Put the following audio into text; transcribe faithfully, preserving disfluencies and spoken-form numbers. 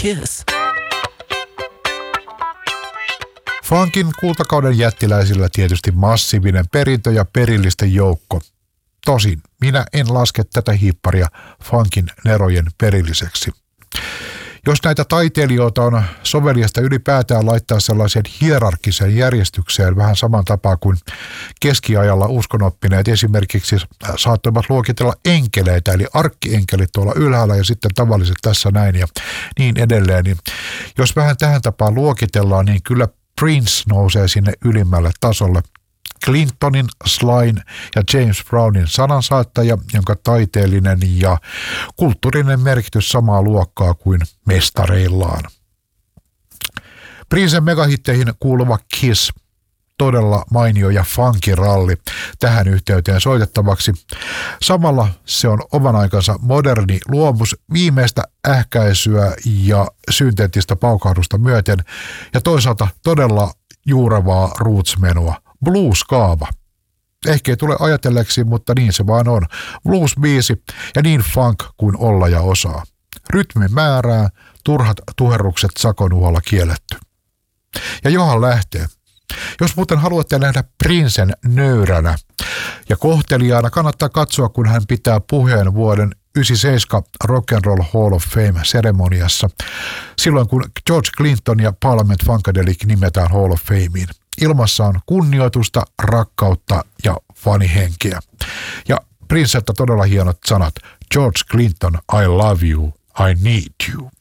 Kiss. Funkin kultakauden jättiläisillä tietysti massiivinen perintö ja perillisten joukko. Tosin minä en laske tätä hiipparia funkin nerojen perilliseksi. Jos näitä taiteilijoita on soveliasta ylipäätään laittaa sellaiseen hierarkiseen järjestykseen vähän saman tapaa kuin keskiajalla uskonoppineet esimerkiksi saattoivat luokitella enkeleitä, eli arkkienkelit tuolla ylhäällä ja sitten tavalliset tässä näin ja niin edelleen. Niin jos vähän tähän tapaan luokitellaan, niin kyllä Prince nousee sinne ylimmälle tasolle. Clintonin, Slyn ja James Brownin sanansaattaja, jonka taiteellinen ja kulttuurinen merkitys samaa luokkaa kuin mestareillaan. Princen megahitteihin kuuluva Kiss, todella mainio ja funkiralli tähän yhteyteen soitettavaksi. Samalla se on oman aikansa moderni luomus viimeistä ähkäisyä ja synteettistä paukahdusta myöten ja toisaalta todella juurevaa roots-menua. Blues-kaava. Ehkä ei tule ajatelleeksi, mutta niin se vaan on. Blues-biisi ja niin funk kuin olla ja osaa. Rytmin määrää, turhat tuherrukset sakonuolla kielletty. Ja johan lähtee. Jos muuten haluatte nähdä Princen nöyränä ja kohteliaana, kannattaa katsoa, kun hän pitää puheen vuoden yhdeksänkymmentäseitsemän Rock and Roll Hall of Fame-seremoniassa, silloin kun George Clinton ja Parliament Funkadelic nimetään Hall of Fameen. Ilmassa on kunnioitusta, rakkautta ja fanihenkeä. Ja Princeltä todella hienot sanat. George Clinton, I love you, I need you.